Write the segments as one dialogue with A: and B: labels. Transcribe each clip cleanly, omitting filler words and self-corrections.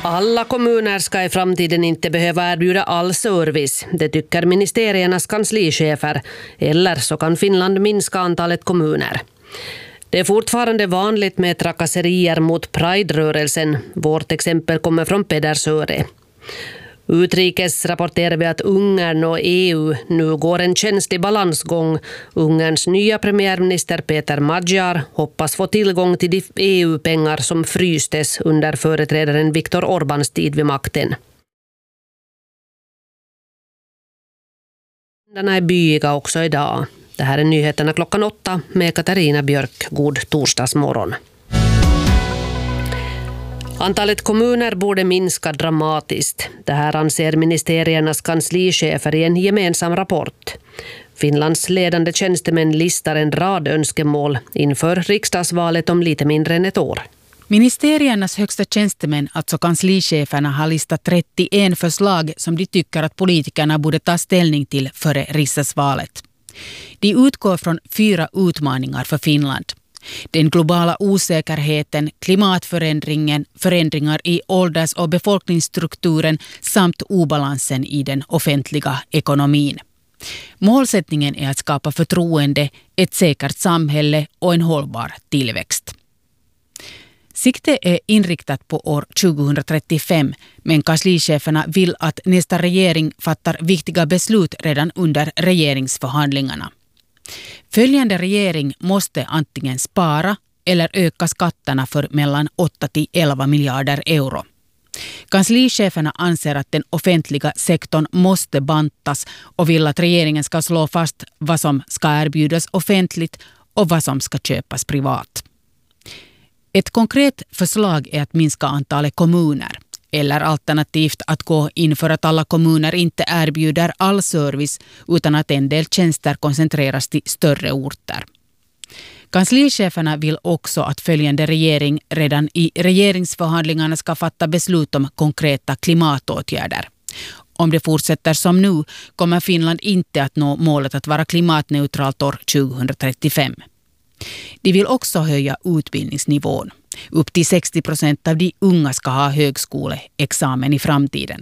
A: Alla kommuner ska i framtiden inte behöva erbjuda all service. Det tycker ministeriernas kanslichefer. Eller så kan Finland minska antalet kommuner. Det är fortfarande vanligt med trakasserier mot Pride-rörelsen. Vårt exempel kommer från Pedersöre. Utrikes rapporterar vi att Ungern och EU nu går en känslig balansgång. Ungerns nya premiärminister Peter Magyar hoppas få tillgång till de EU-pengar som frystes under företrädaren Viktor Orbáns tid vid makten. Den är byiga också idag. Det här är nyheterna 8 med Katarina Björk. God torsdagsmorgon. Antalet kommuner borde minska dramatiskt. Det här anser ministeriernas kanslichefer i en gemensam rapport. Finlands ledande tjänstemän listar en rad önskemål inför riksdagsvalet om lite mindre än ett år.
B: Ministeriernas högsta tjänstemän, alltså kanslicheferna, har listat 31 förslag som de tycker att politikerna borde ta ställning till före riksdagsvalet. De utgår från 4 utmaningar för Finland. Den globala osäkerheten, klimatförändringen, förändringar i ålders- och befolkningsstrukturen samt obalansen i den offentliga ekonomin. Målsättningen är att skapa förtroende, ett säkert samhälle och en hållbar tillväxt. Sikte är inriktat på år 2035, men kanslicheferna vill att nästa regering fattar viktiga beslut redan under regeringsförhandlingarna. Följande regering måste antingen spara eller öka skatterna för mellan 8 till 11 miljarder euro. Kanslicheferna anser att den offentliga sektorn måste bantas och vill att regeringen ska slå fast vad som ska erbjudas offentligt och vad som ska köpas privat. Ett konkret förslag är att minska antalet kommuner, eller alternativt att gå in för att alla kommuner inte erbjuder all service utan att en del tjänster koncentreras till större orter. Kanslicheferna vill också att följande regering redan i regeringsförhandlingarna ska fatta beslut om konkreta klimatåtgärder. Om det fortsätter som nu kommer Finland inte att nå målet att vara klimatneutralt år 2035. De vill också höja utbildningsnivån. Upp till 60% av de unga ska ha högskoleexamen i framtiden.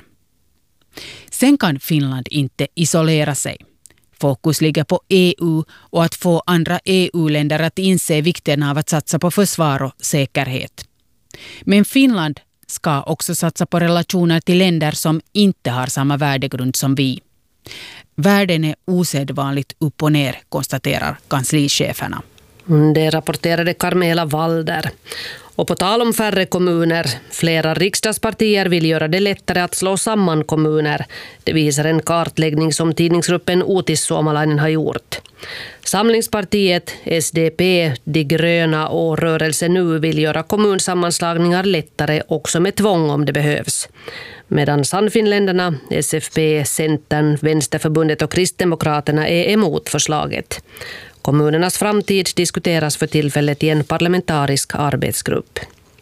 B: Sen kan Finland inte isolera sig. Fokus ligger på EU och att få andra EU-länder att inse vikten av att satsa på försvar och säkerhet. Men Finland ska också satsa på relationer till länder som inte har samma värdegrund som vi. Världen är osedvanligt upp och ner, konstaterar kanslicheferna.
A: Det rapporterade Carmela Walder. Och på tal om färre kommuner, flera riksdagspartier vill göra det lättare att slå samman kommuner. Det visar en kartläggning som tidningsgruppen Utis Suomalainen har gjort. Samlingspartiet, SDP, De gröna och Rörelse nu vill göra kommunsammanslagningar lättare också med tvång om det behövs. Medan Sannfinländarna, SFP, Centern, Vänsterförbundet och Kristdemokraterna är emot förslaget. Kommunernas framtid diskuteras för tillfället i en parlamentarisk arbetsgrupp.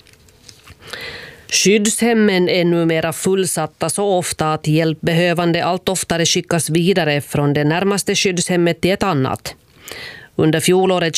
A: Skyddshemmen är numera fullsatta så ofta att hjälpbehövande allt oftare skickas vidare från det närmaste skyddshemmet till ett annat. Under fjolåret